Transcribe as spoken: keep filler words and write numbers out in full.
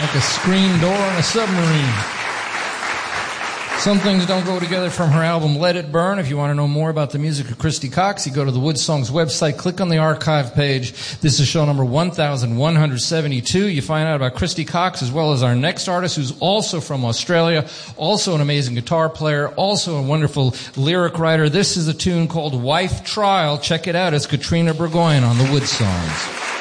Like a screen door on a submarine. Some Things Don't Go Together from her album Let It Burn. If you want to know more about the music of Christy Cox, you go to the Wood Songs website, click on the archive page. This is show number one thousand one hundred seventy-two. You find out about Christy Cox as well as our next artist, who's also from Australia, also an amazing guitar player, also a wonderful lyric writer. This is a tune called Wife Trial. Check it out. It's Katrina Burgoyne on the Wood Songs.